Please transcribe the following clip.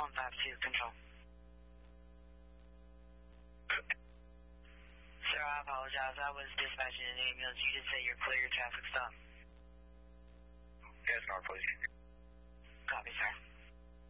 152, control. Sir, I apologize. I was dispatching an ambulance. You did say you're clear your traffic stop. Yes, North, please. Copy, sir.